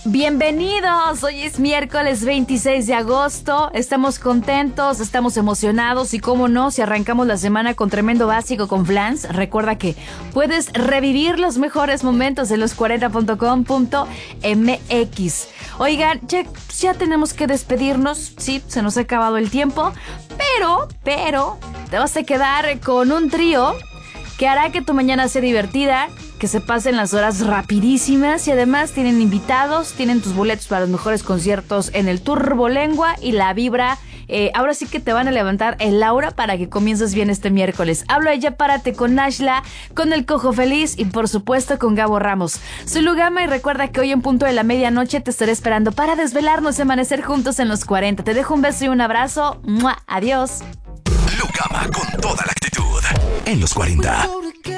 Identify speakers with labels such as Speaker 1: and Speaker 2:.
Speaker 1: Bienvenidos, hoy es miércoles 26 de agosto, estamos contentos, estamos emocionados y cómo no, si arrancamos la semana con tremendo básico con Flans, recuerda que puedes revivir los mejores momentos en los40.com.mx. Oigan, ya tenemos que despedirnos, sí, se nos ha acabado el tiempo, pero te vas a quedar con un trío que hará que tu mañana sea divertida, que se pasen las horas rapidísimas y además tienen invitados, tienen tus boletos para los mejores conciertos en el Turbolengua y La Vibra. Ahora sí que te van a levantar el aura para que comiences bien este miércoles. Hablo de Ya Párate con Nashla, con El Cojo Feliz y por supuesto con Gabo Ramos. Soy Lugama y recuerda que hoy en punto de la medianoche te estaré esperando para desvelarnos y amanecer juntos en los 40. Te dejo un beso y un abrazo. ¡Mua! Adiós.
Speaker 2: Lugama con toda la actitud en los 40.